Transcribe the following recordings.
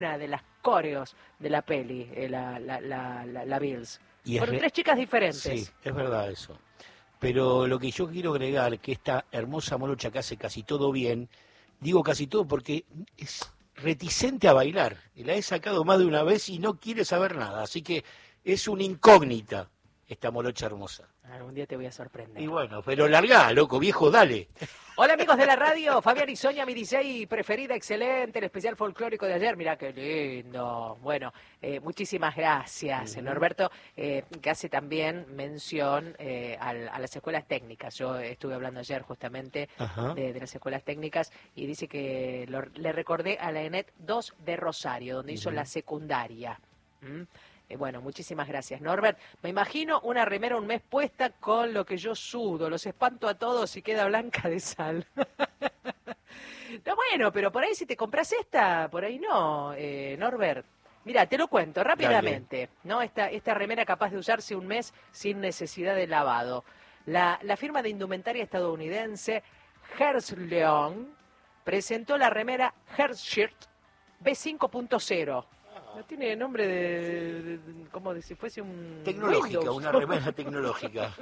una de las coreos de la peli, la Bills. Y Fueron tres chicas diferentes. Sí, es verdad eso. Pero lo que yo quiero agregar, que esta hermosa morocha que hace casi todo bien, digo casi todo porque es reticente a bailar. Y la he sacado más de una vez y no quiere saber nada. Así que es una incógnita esta morocha hermosa. Algún día te voy a sorprender. Y bueno, pero largá, loco, viejo, dale. Hola amigos de la radio, Fabián y Sonia, mi DJ preferida, excelente, el especial folclórico de ayer, mirá qué lindo. Bueno, muchísimas gracias, Norberto, que hace también mención a las escuelas técnicas. Yo estuve hablando ayer justamente de las escuelas técnicas y dice que le recordé a la ENET 2 de Rosario, donde hizo la secundaria. Bueno, muchísimas gracias, Norbert. Me imagino una remera un mes puesta con lo que yo sudo. Los espanto a todos y queda blanca de sal. No, bueno, pero por ahí si te compras esta, por ahí no, Norbert. Mira, te lo cuento rápidamente, ¿no? Esta remera capaz de usarse un mes sin necesidad de lavado. La firma de indumentaria estadounidense Herzleon presentó la remera Herzshirt B5.0 No tiene nombre de como de si fuese un tecnológica, Windows. una remera tecnológica.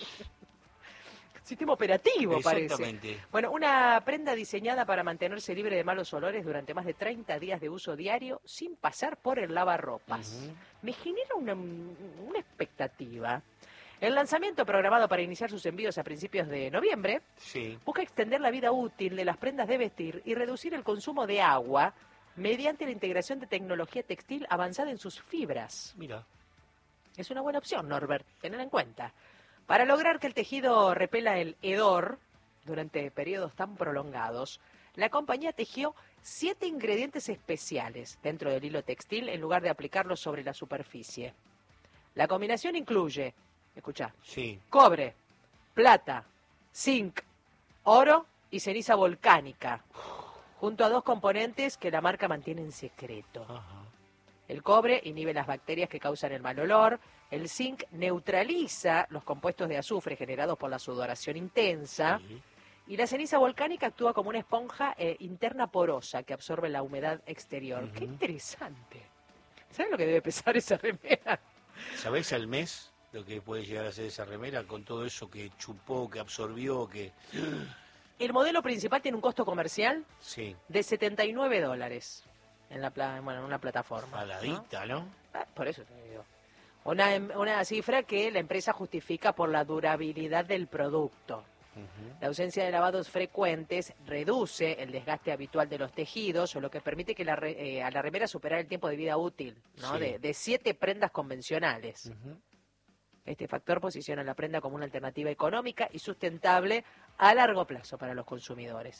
Sistema operativo, parece. Exactamente. Bueno, una prenda diseñada para mantenerse libre de malos olores durante más de 30 días de uso diario sin pasar por el lavarropas. Me genera una expectativa. El lanzamiento, programado para iniciar sus envíos a principios de noviembre, busca extender la vida útil de las prendas de vestir y reducir el consumo de agua mediante la integración de tecnología textil avanzada en sus fibras. Mira. Es una buena opción, Norbert, tenerla en cuenta. Para lograr que el tejido repela el hedor durante periodos tan prolongados, la compañía tejió 7 ingredientes especiales dentro del hilo textil en lugar de aplicarlos sobre la superficie. La combinación incluye, escuchá, cobre, plata, zinc, oro y ceniza volcánica, junto a 2 componentes que la marca mantiene en secreto. El cobre inhibe las bacterias que causan el mal olor, el zinc neutraliza los compuestos de azufre generados por la sudoración intensa, y la ceniza volcánica actúa como una esponja interna porosa que absorbe la humedad exterior. ¡Qué interesante! ¿Sabes lo que debe pesar esa remera? ¿Sabés al mes lo que puede llegar a ser esa remera con todo eso que chupó, que absorbió, que... El modelo principal tiene un costo comercial de $79 en una plataforma. Paladita, ¿no? Por eso te digo. Una cifra que la empresa justifica por la durabilidad del producto. La ausencia de lavados frecuentes reduce el desgaste habitual de los tejidos, lo que permite que a la remera superar el tiempo de vida útil, ¿no? de 7 prendas convencionales. Este factor posiciona la prenda como una alternativa económica y sustentable a largo plazo para los consumidores.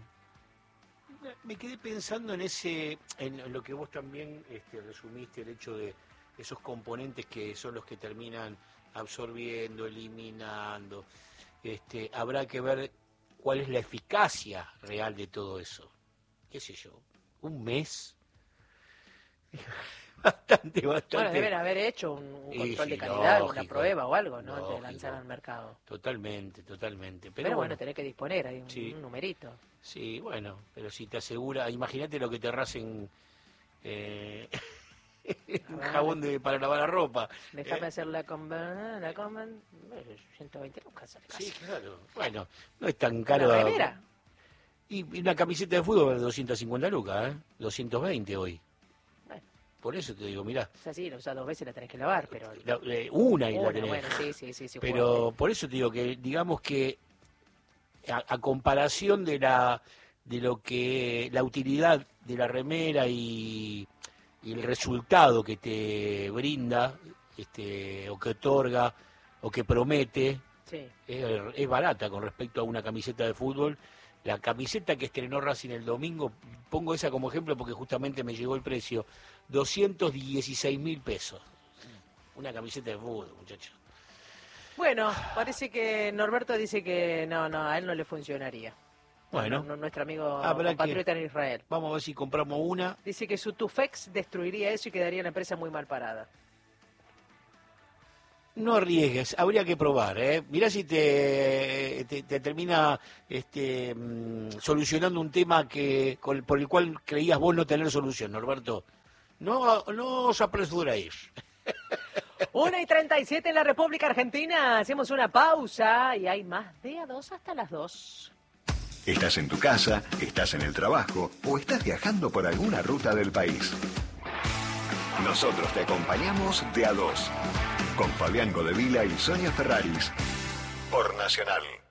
Me quedé pensando en lo que vos también resumiste, el hecho de esos componentes que son los que terminan absorbiendo, eliminando. Habrá que ver cuál es la eficacia real de todo eso. ¿Qué sé yo? ¿Un mes? Bastante. Bueno, deben haber hecho un control de calidad, una prueba o algo, ¿no? Antes de lanzar al mercado. Totalmente. Pero bueno, tenés que disponer, hay un numerito. Sí, bueno, pero si te asegura, imagínate lo que te rasen un jabón para lavar la ropa. Déjame hacer la conven 120 lucas. Sí, claro. Bueno, no es tan caro. ¿Una remera? Y una camiseta de fútbol vale 250 lucas, 220 hoy. Por eso te digo, mirá. O sea, sí, la usas 2 veces, la tenés que lavar, pero... Una y la tenés. Bueno, sí. Pero por eso te digo que, digamos que, a comparación de lo que la utilidad de la remera y el resultado que te brinda, o que otorga, o que promete, es barata con respecto a una camiseta de fútbol. La camiseta que estrenó Racing el domingo, pongo esa como ejemplo porque justamente me llegó el precio, 216.000 pesos. Una camiseta de fútbol, muchachos. Bueno, parece que Norberto dice que no, a él no le funcionaría. Bueno, nuestro amigo compatriota en Israel. Vamos a ver si compramos una. Dice que su Tufex destruiría eso y quedaría la empresa muy mal parada. No arriesgues, habría que probar, ¿eh? Mirá si te termina solucionando un tema por el cual creías vos no tener solución, Norberto. no os apresuréis. 1:37 en la República Argentina. Hacemos una pausa y hay más de A2 hasta las 2. Estás en tu casa, estás en el trabajo o estás viajando por alguna ruta del país. Nosotros te acompañamos de A2 con Fabián Godevila y Sonia Ferraris por Nacional.